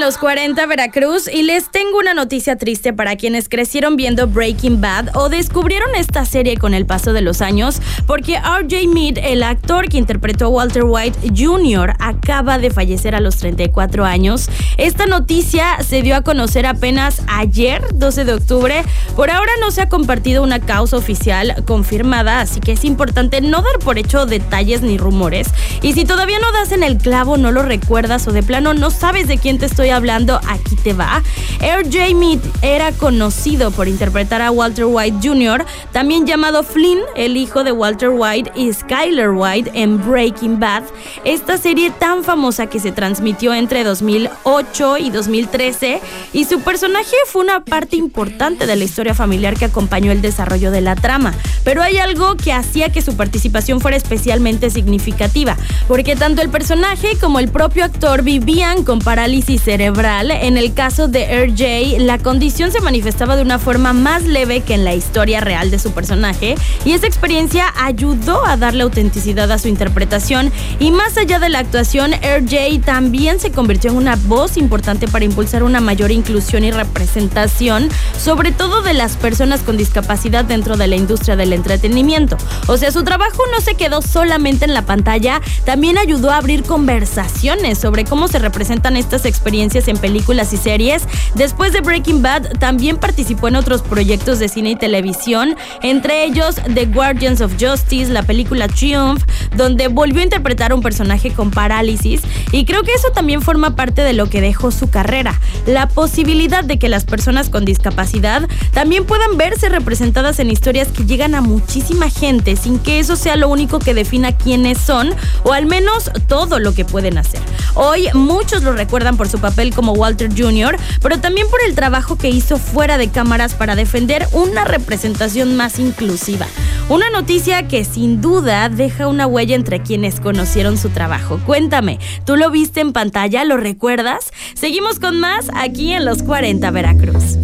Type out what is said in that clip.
los 40 Veracruz y les tengo una noticia triste para quienes crecieron viendo Breaking Bad o descubrieron esta serie con el paso de los años, porque R.J. Mead, el actor que interpretó a Walter White Jr., acaba de fallecer a los 34 años. Esta noticia se dio a conocer apenas ayer, 12 de octubre. Por ahora no se ha compartido una causa oficial confirmada, así que es importante no dar por hecho detalles ni rumores. Y si todavía no das en el clavo, no lo recuerdas o de plano no sabes de quién te estoy hablando, aquí te va. R.J. Mead era conocido por interpretar a Walter White Jr., también llamado Flynn, el hijo de Walter White y Skyler White en Breaking Bad, esta serie tan famosa que se transmitió entre 2008 y 2013, y su personaje fue una parte importante de la historia familiar que acompañó el desarrollo de la trama. Pero hay algo que hacía que su participación fuera especialmente significativa, porque tanto el personaje como el propio actor vivían con parálisis cerebral. En el caso de R.J., la condición se manifestaba de una forma más leve que en la historia real de su personaje, y esa experiencia ayudó a darle autenticidad a su interpretación. Y más allá de la actuación, R.J. también se convirtió en una voz importante para impulsar una mayor inclusión y representación, sobre todo de las personas con discapacidad dentro de la industria del entretenimiento. O sea, su trabajo no se quedó solamente en la pantalla, también ayudó a abrir conversaciones sobre cómo se representan estas experiencias en películas y series. Después de Breaking Bad, también participó en otros proyectos de cine y televisión, entre ellos The Guardians of Justice, la película Triumph, donde volvió a interpretar a un personaje con parálisis, y creo que eso también forma parte de lo que dejó su carrera, la posibilidad de que las personas con discapacidad también puedan verse representadas en historias que llegan a muchísima gente sin que eso sea lo único que defina quiénes son, o al menos todo lo que pueden hacer. Hoy muchos lo recuerdan por su papel como Walter Jr., pero también por el trabajo que hizo fuera de cámaras para defender una representación más inclusiva. Una noticia que sin duda deja una huella entre quienes conocieron su trabajo. Cuéntame, ¿tú lo viste en pantalla? ¿Lo recuerdas? Seguimos con más aquí en Los 40 Veracruz.